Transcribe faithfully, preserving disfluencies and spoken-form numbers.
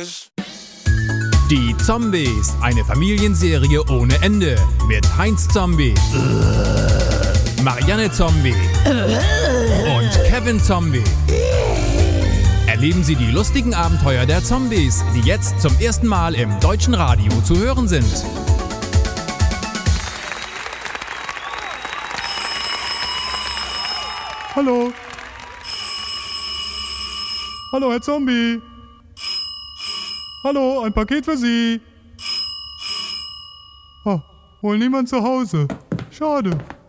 Zombies. Die Zombies, eine Familienserie ohne Ende. Mit Heinz Zombie, Marianne Zombie und Kevin Zombie. Erleben Sie die lustigen Abenteuer der Zombies, die jetzt zum ersten Mal im deutschen Radio zu hören sind. Hallo. Hallo, Herr Zombie. Hallo, ein Paket für Sie. Ah, wohl niemand zu Hause. Schade.